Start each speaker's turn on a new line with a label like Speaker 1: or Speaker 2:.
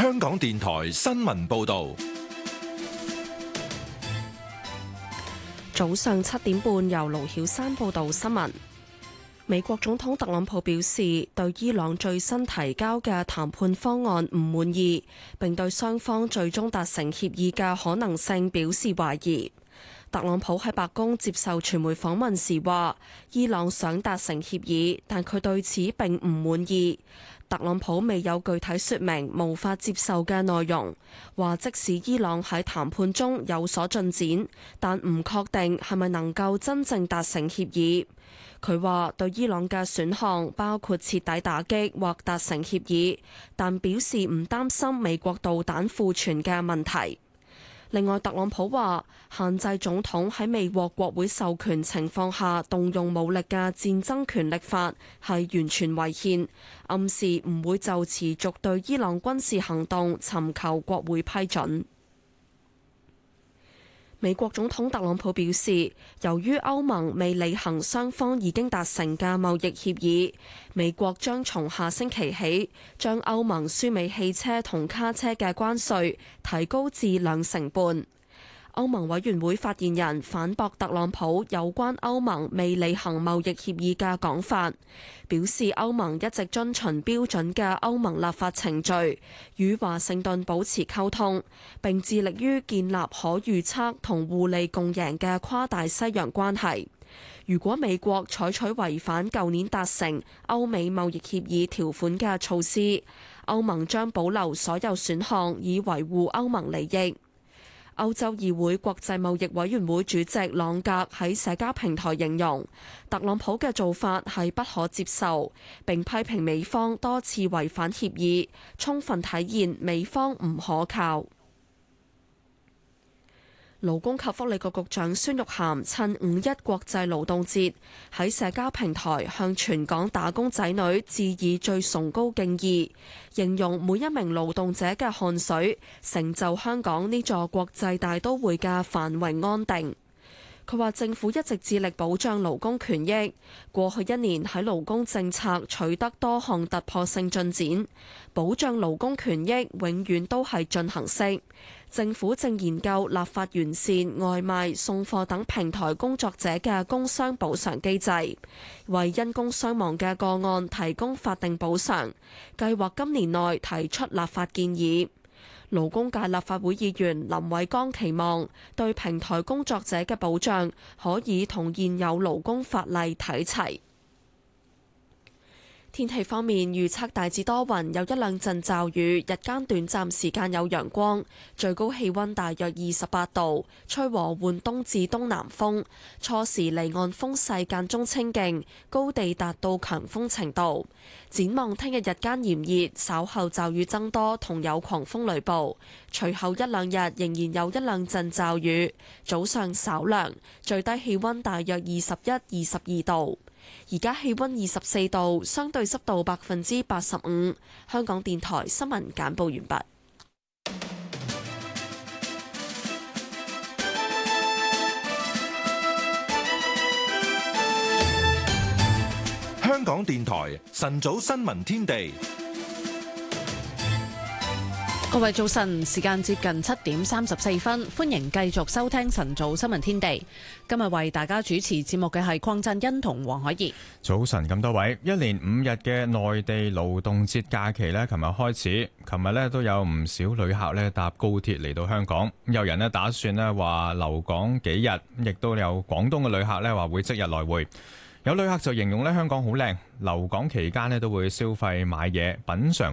Speaker 1: 香港電台新聞報道。
Speaker 2: 早上7點半，由盧曉珊報道新聞。美國總統特朗普表示，對伊朗最新提交嘅談判方案唔滿意，並對雙方最終達成協議嘅可能性表示懷疑。特朗普喺白宮接受傳媒訪問時話，伊朗想達成協議，但佢對此並唔滿意。特朗普未有具體說明無法接受嘅內容，話即使伊朗喺談判中有所進展，但唔確定係咪能夠真正達成協議。佢話對伊朗嘅選項包括徹底打擊或達成協議，但表示唔擔心美國導彈庫存嘅問題。另外，特朗普話限制總統喺未獲國會授權情況下動用武力嘅戰爭權力法係完全違憲，暗示唔會就持續對伊朗軍事行動尋求國會批准。美國總統特朗普表示，由於歐盟未履行雙方已經達成嘅貿易協議，美國將從下星期起將歐盟輸美汽車同卡車嘅關稅提高至2.5%。歐盟委員會發言人反駁特朗普有關歐盟未履行貿易協議嘅講法，表示歐盟一直遵循標準嘅歐盟立法程序，與華盛頓保持溝通，並致力於建立可預測同互利共贏嘅跨大西洋關係。如果美國採取違反舊年達成歐美貿易協議條款嘅措施，歐盟將保留所有選項以維護歐盟利益。歐洲議會國際貿易委員會主席朗格喺社交平台形容，特朗普嘅做法係不可接受，並批評美方多次違反協議，充分體現美方唔可靠。勞工及福利局局長孫玉菡趁5·1國際勞動節喺社交平台向全港打工仔女致以最崇高敬意，形容每一名勞動者嘅汗水成就香港呢座國際大都會嘅繁榮安定。佢話政府一直致力保障勞工權益，過去1年喺勞工政策取得多項突破性進展，保障勞工權益永遠都係進行式。政府正研究立法完善外賣、送貨等平台工作者嘅工傷補償機制，為因公傷亡嘅個案提供法定補償，計劃今年內提出立法建議。勞工界立法會議員林偉江期望對平台工作者嘅保障可以同現有勞工法例睇齊。天氣方面，預測大致多雲，有1兩陣驟雨，日間短暫時間有陽光，最高氣溫大約28度，吹和緩東至東南風，初時離岸風勢間中清勁，高地達到強風程度。展望聽日日間炎熱，稍後驟雨增多同有狂風雷暴，隨後1兩日仍然有1兩陣驟雨，早上稍涼，最低氣溫大約21、22度。而家氣溫24度，相對濕度85%。香港電台新聞簡報完畢。
Speaker 1: 香港電台晨早新聞天地。
Speaker 3: 各位早晨，時間接近7點34分，歡迎繼續收聽晨早新聞天地。今日為大家主持節目嘅係鄺振欣同黃海怡。
Speaker 4: 早晨咁多位，一連5日嘅內地勞動節假期呢，琴日開始，琴日呢都有唔少旅客呢搭高鐵嚟到香港，有人呢打算呢話留港幾日，亦都有廣東嘅旅客呢話會即日來回。有旅客就形容呢香港好靚，留港期間呢都會消費買嘢，品嚐